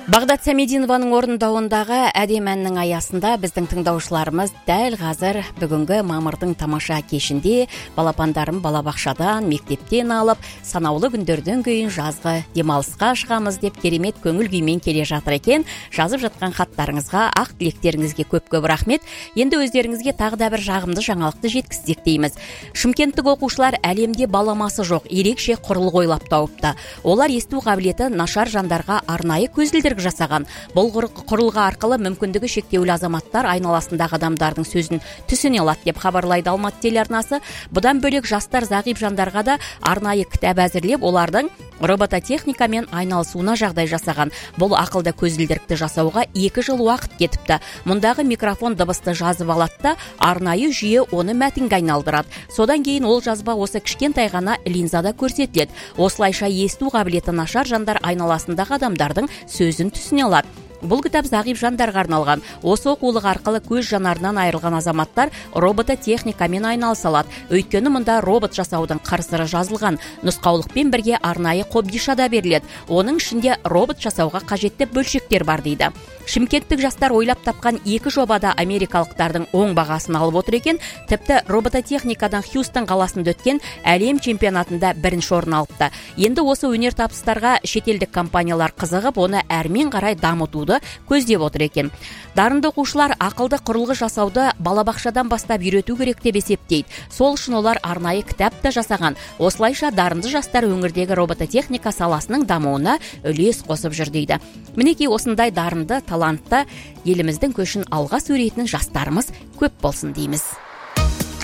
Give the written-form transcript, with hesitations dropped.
Бағдат Сәмединованың орындауындағы әдем әннің аясында біздің тыңдаушыларымыз дәл қазір бүгінгі мамырдың тамаша кешінде балапандарын балабақшадан, мектептен алып, санаулы күндерден кейін жазғы демалысқа шығамыз деп керемет көңіл күймен келе жатыр екен. Жазып жатқан хаттарыңызға, ақ тілектеріңізге көп рахмет. Енді өздеріңізге тағы да бір жағымды жаңалықты жеткізсек дейміз. Шымкенттік оқушылар әлемде баламасы жоқ ерекше құрылғы ойлап тауыпты. Олар есту қабілеті нашар жандарға арнайы көзілдірік жасаған. Бұл құрылғы арқылы мүмкіндігі шектеулі азаматтар айналасындағы адамдардың сөзін түсіне алады деп хабарлайды Алматы телеарнасы. Бұдан бөлек жастар зағип жандарға да арнайы кітап әзірлеп, олардың робототехникамен айналысуына жағдай жасаған. Бұл ақылды көзілдірікті жасауға 2 жыл уақыт кетіпті. Мұндағы микрофон дыбысты жазып алады да, арнайы жүйе оны мәтінге айналдырады. Содан кейін ол жазба осы кішкентай ғана линзада көрсетіледі. Осылайша есту қабілеті нашар жандар айналасындағы адамдардың сөзін түсіне алады. Бұл кітап зағип жандарға арналған. Осы оқулық арқылы көз жанарынан айырылған азаматтар робототехникамен айналыса алады. Өйткені мұнда робот жасаудың қыр-сыры жазылған. Нұсқаулықпен бірге арнайы қобдиша да беріледі. Оның ішінде робот жасауға қажетті бөлшектер бар дейді. Шымкенттік жастар ойлап тапқан 2 жобада америкалықтардың оң бағасын алып отыр екен. Тіпті робототехникадан Хьюстон қаласында өткен әлем чемпионатында 1-ші орын алыпты. Енді осы өнертабыстарға шетелдік компаниялар қызығып, оны әрмен қарай дамытуды көздеп отыр екен. Дарынды оқушылар ақылды құрылғы жасауды балабақшадан бастап үйрету керек деп есептейді. Сол үшін олар арнайы кітап та жасаған. Осылайша дарынды жастар өңірдегі робототехника саласының дамуына үлес қосып жүр дейді. Мінекей осындай дарынды, талантты еліміздің көшін алға сүйрейтін жастарымыз көп болсын дейміз.